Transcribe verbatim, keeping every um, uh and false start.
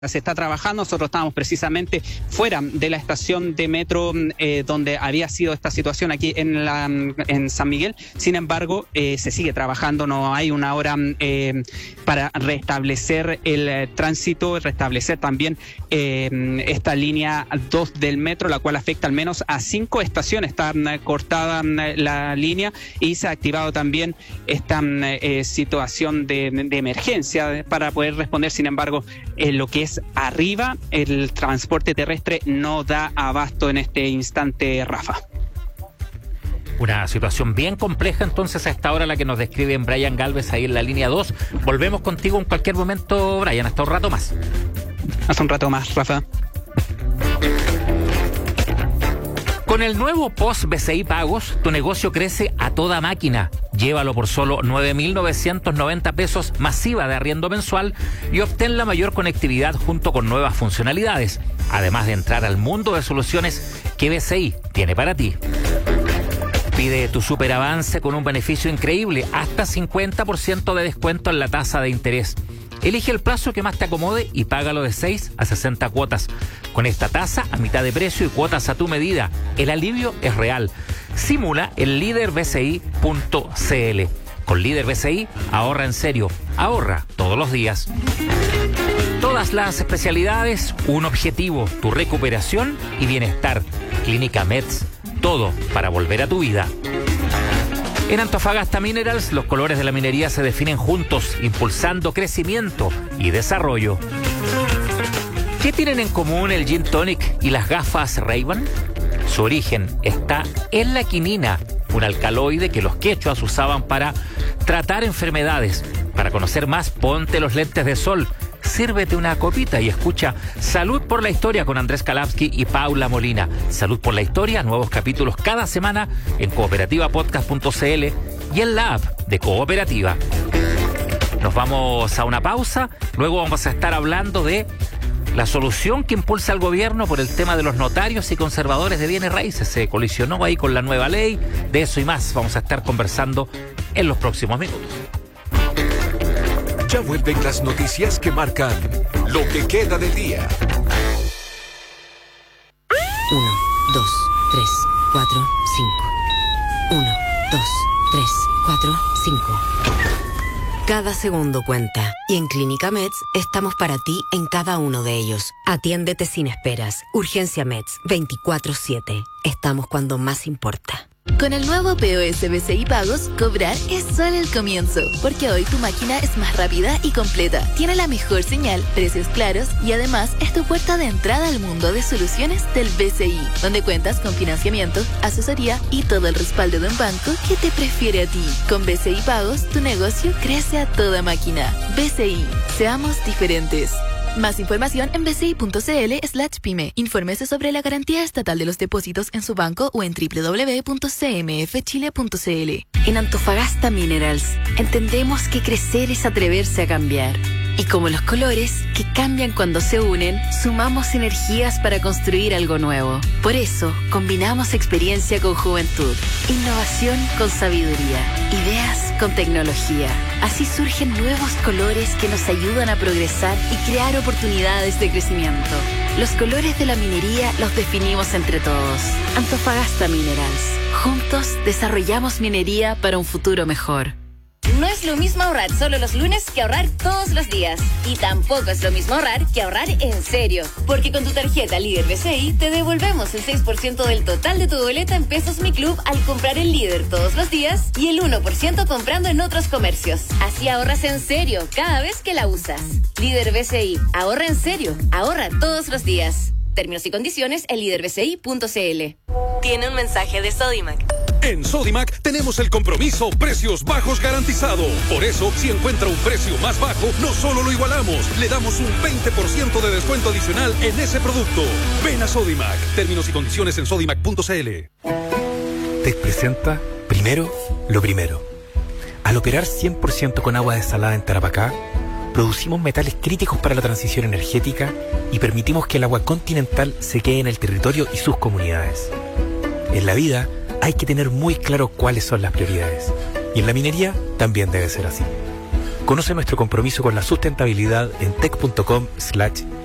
Se está trabajando, nosotros estábamos precisamente fuera de la estación de metro eh, donde había sido esta situación aquí en, la, en San Miguel. Sin embargo, eh, se sigue trabajando, no hay una hora eh, para restablecer el eh, tránsito, restablecer también eh, esta línea dos del metro, la cual afecta al menos a cinco estaciones. Está eh, cortada eh, la línea y se ha activado también esta eh, situación de, de emergencia para poder responder. Sin embargo, eh, lo que es arriba, el transporte terrestre no da abasto en este instante, Rafa. Una situación bien compleja entonces a esta hora la que nos describe Brian Galvez ahí en la línea dos. Volvemos contigo en cualquier momento, Brian, hasta un rato más. Hasta un rato más, Rafa. Con el nuevo Post B C I Pagos, tu negocio crece a toda máquina. Llévalo por solo nueve mil novecientos noventa pesos masiva de arriendo mensual y obtén la mayor conectividad junto con nuevas funcionalidades, además de entrar al mundo de soluciones que B C I tiene para ti. Pide tu superavance con un beneficio increíble, hasta cincuenta por ciento de descuento en la tasa de interés. Elige el plazo que más te acomode y págalo de seis a sesenta cuotas. Con esta tasa a mitad de precio y cuotas a tu medida, el alivio es real. Simula el líder B C I punto C L. Con Líder B C I, ahorra en serio. Ahorra todos los días. Todas las especialidades, un objetivo, tu recuperación y bienestar. Clínica Meds, todo para volver a tu vida. En Antofagasta Minerals, los colores de la minería se definen juntos, impulsando crecimiento y desarrollo. ¿Qué tienen en común el Gin Tonic y las gafas Ray-Ban? Su origen está en la quinina, un alcaloide que los quechuas usaban para tratar enfermedades. Para conocer más, ponte los lentes de sol, sírvete una copita y escucha Salud por la Historia con Andrés Kalapsky y Paula Molina. Salud por la Historia, nuevos capítulos cada semana en cooperativa podcast punto c l y en la app de Cooperativa. Nos vamos a una pausa, luego vamos a estar hablando de la solución que impulsa el gobierno por el tema de los notarios y conservadores de bienes raíces. Se colisionó ahí con la nueva ley, de eso y más vamos a estar conversando en los próximos minutos. Ya vuelven las noticias que marcan lo que queda del día. Uno, dos, tres, cuatro, cinco. Uno, dos, tres, cuatro, cinco. Cada segundo cuenta. Y en Clínica Meds estamos para ti en cada uno de ellos. Atiéndete sin esperas. Urgencia Meds veinticuatro siete. Estamos cuando más importa. Con el nuevo P O S B C I Pagos, cobrar es solo el comienzo, porque hoy tu máquina es más rápida y completa, tiene la mejor señal, precios claros y además es tu puerta de entrada al mundo de soluciones del B C I, donde cuentas con financiamiento, asesoría y todo el respaldo de un banco que te prefiere a ti. Con B C I Pagos, tu negocio crece a toda máquina. B C I, seamos diferentes. Más información en bci.cl slash pyme. Infórmese sobre la garantía estatal de los depósitos en su banco o en doble u doble u doble u punto c m f chile punto c l. En Antofagasta Minerals, entendemos que crecer es atreverse a cambiar. Y como los colores, que cambian cuando se unen, sumamos energías para construir algo nuevo. Por eso, combinamos experiencia con juventud, innovación con sabiduría, ideas con tecnología. Así surgen nuevos colores que nos ayudan a progresar y crear oportunidades de crecimiento. Los colores de la minería los definimos entre todos. Antofagasta Minerals. Juntos desarrollamos minería para un futuro mejor. No es lo mismo ahorrar solo los lunes que ahorrar todos los días. Y tampoco es lo mismo ahorrar que ahorrar en serio. Porque con tu tarjeta Líder B C I te devolvemos el seis por ciento del total de tu boleta en Pesos Mi Club al comprar el Líder todos los días y el uno por ciento comprando en otros comercios. Así ahorras en serio cada vez que la usas. Líder B C I, ahorra en serio, ahorra todos los días. Términos y condiciones en líder b c i punto c l. Tiene un mensaje de Sodimac. En Sodimac tenemos el compromiso precios bajos garantizado. Por eso, si encuentra un precio más bajo, no solo lo igualamos, le damos un veinte por ciento de descuento adicional en ese producto. Ven a Sodimac. Términos y condiciones en sodimac punto c l. Te presenta primero lo primero. Al operar cien por ciento con agua desalada en Tarapacá, producimos metales críticos para la transición energética y permitimos que el agua continental se quede en el territorio y sus comunidades. En la vida, hay que tener muy claro cuáles son las prioridades. Y en la minería también debe ser así. Conoce nuestro compromiso con la sustentabilidad en tec punto com slash